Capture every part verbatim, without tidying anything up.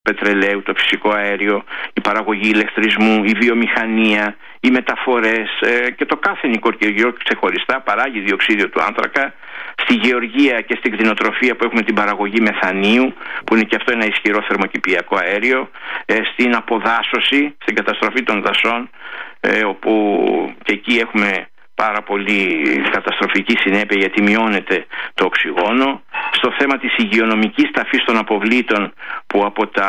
πετρελαίου, το φυσικό αέριο, η παραγωγή ηλεκτρισμού, η βιομηχανία, οι μεταφορές ε, και το κάθε νοικοκυριό ξεχωριστά παράγει διοξείδιο του άνθρακα. Στη γεωργία και στην κτηνοτροφία που έχουμε την παραγωγή μεθανίου, που είναι και αυτό ένα ισχυρό θερμοκηπιακό αέριο, ε, στην αποδάσωση, στην καταστροφή των δασών, ε, όπου και εκεί έχουμε πάρα πολύ καταστροφική συνέπεια γιατί μειώνεται το οξυγόνο. Στο θέμα της υγειονομικής ταφής των αποβλήτων που από τα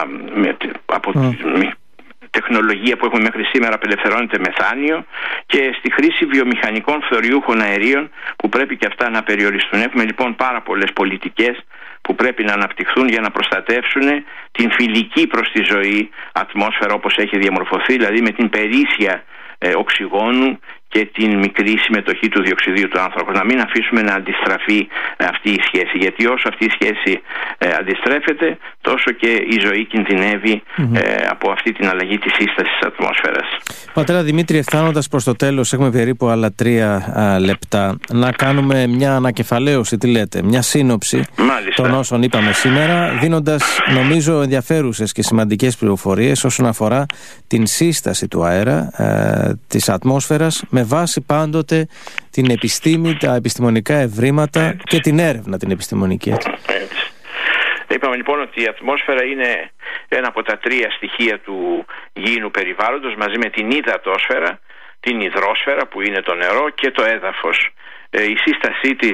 από mm. τεχνολογία που έχουμε μέχρι σήμερα απελευθερώνεται μεθάνιο, και στη χρήση βιομηχανικών φθοριούχων αερίων που πρέπει και αυτά να περιοριστούν. Έχουμε λοιπόν πάρα πολλές πολιτικές που πρέπει να αναπτυχθούν για να προστατεύσουν την φιλική προς τη ζωή ατμόσφαιρα όπως έχει διαμορφωθεί, δηλαδή με την περίσσια ε, οξυγόνου και την μικρή συμμετοχή του διοξιδίου του άνθρακος. Να μην αφήσουμε να αντιστραφεί αυτή η σχέση, γιατί όσο αυτή η σχέση ε, αντιστρέφεται, τόσο και η ζωή κινδυνεύει mm-hmm. ε, από αυτή την αλλαγή της σύστασης της ατμόσφαιρας. Πατέρα Δημήτρη, φτάνοντας προς το τέλος, έχουμε περίπου άλλα τρία α, λεπτά, να κάνουμε μια ανακεφαλαίωση, τι λέτε, μια σύνοψη Μάλιστα. των όσων είπαμε σήμερα, δίνοντας νομίζω ενδιαφέρουσες και σημαντικές πληροφορίες όσον αφορά την σύσταση του αέρα, ε, της ατμόσφαιρας, με βάση πάντοτε την επιστήμη, τα επιστημονικά ευρήματα έτσι. Και την έρευνα την επιστημονική. Έτσι. Έτσι. Είπαμε λοιπόν ότι η ατμόσφαιρα είναι ένα από τα τρία στοιχεία του γήινου περιβάλλοντος, μαζί με την υδατόσφαιρα, την υδρόσφαιρα που είναι το νερό και το έδαφος. Ε, η σύστασή της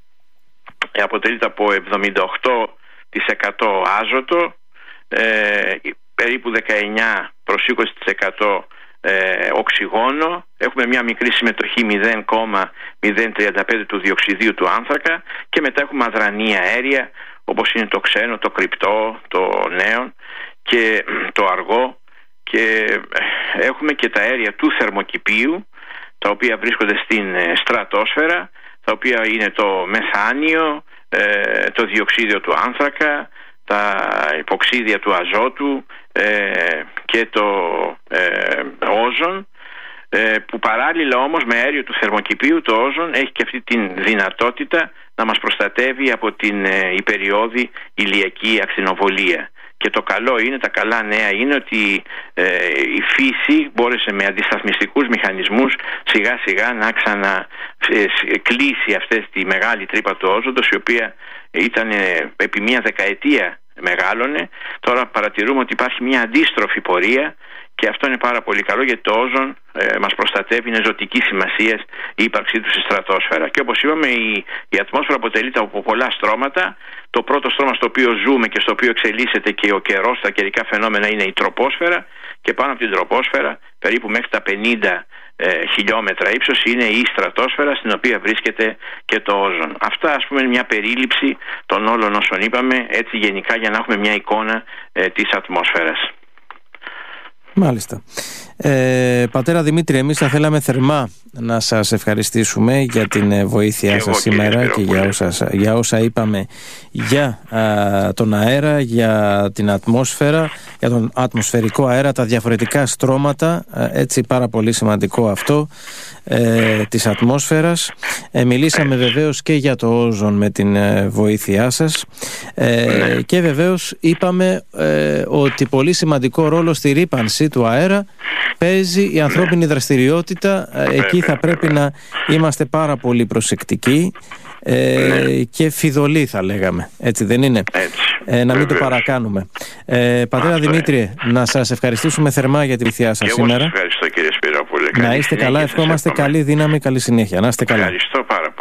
αποτελείται από εβδομήντα οκτώ τοις εκατό άζωτο, ε, περίπου δεκαεννιά προς είκοσι τοις εκατό Ε, οξυγόνο, έχουμε μια μικρή συμμετοχή μηδέν κόμμα μηδέν τριάντα πέντε του διοξιδίου του άνθρακα, και μετά έχουμε αδρανή αέρια όπως είναι το ξένο, το κρυπτό, το νέον και το αργό, και έχουμε και τα αέρια του θερμοκηπίου, τα οποία βρίσκονται στην στρατόσφαιρα, τα οποία είναι το μεθάνιο, ε, το διοξίδιο του άνθρακα, τα υποξίδια του αζότου ε, και το ε, όζον, ε, που παράλληλα όμως με αέριο του θερμοκηπίου το όζον έχει και αυτή την δυνατότητα να μας προστατεύει από την ε, υπεριώδη ηλιακή ακτινοβολία. Και το καλό είναι, τα καλά νέα είναι ότι ε, η φύση μπόρεσε με αντισταθμιστικούς μηχανισμούς σιγά σιγά να ξανακλείσει αυτές τη μεγάλη τρύπα του όζοντος, η οποία ήταν ε, επί μία δεκαετία μεγάλωνε. Τώρα παρατηρούμε ότι υπάρχει μια αντίστροφη πορεία, και αυτό είναι πάρα πολύ καλό, γιατί το όζον ε, μας προστατεύει, είναι ζωτική σημασία η ύπαρξή του στη στρατόσφαιρα. Και όπως είπαμε, η, η ατμόσφαιρα αποτελείται από πολλά στρώματα. Το πρώτο στρώμα στο οποίο ζούμε και στο οποίο εξελίσσεται και ο καιρός, τα καιρικά φαινόμενα, είναι η τροπόσφαιρα, και πάνω από την τροπόσφαιρα, περίπου μέχρι τα πενήντα ε, χιλιόμετρα ύψος, είναι η στρατόσφαιρα, στην οποία βρίσκεται και το όζον. Αυτά, ας πούμε, είναι μια περίληψη των όλων όσων είπαμε, έτσι γενικά, για να έχουμε μια εικόνα ε, της ατμόσφαιρας. Μάλιστα. Ε, πατέρα Δημήτρη, εμείς θα θέλαμε θερμά να σας ευχαριστήσουμε για την βοήθειά σας σήμερα και για όσα, για όσα είπαμε για α, τον αέρα, για την ατμόσφαιρα, για τον ατμοσφαιρικό αέρα, τα διαφορετικά στρώματα, α, έτσι πάρα πολύ σημαντικό αυτό ε, της ατμόσφαιρας. Ε, μιλήσαμε βεβαίως και για το όζον με την ε, βοήθειά σας ε, και βεβαίως είπαμε ε, ότι πολύ σημαντικό ρόλο στη ρύπανση του αέρα παίζει η ανθρώπινη δραστηριότητα. Εκεί θα πρέπει να είμαστε πάρα πολύ προσεκτικοί ε, και φιδωλοί, θα λέγαμε. Έτσι δεν είναι? Ε, να μην το παρακάνουμε. Ε, πατέρα Δημήτρη, να σας ευχαριστήσουμε θερμά για τη βοήθειά σας σήμερα. Ευχαριστώ, κύριε Σπυρόπουλε. Να είστε καλά, ευχόμαστε καλή δύναμη, καλή συνέχεια. Να είστε καλά. Ευχαριστώ πάρα πολύ.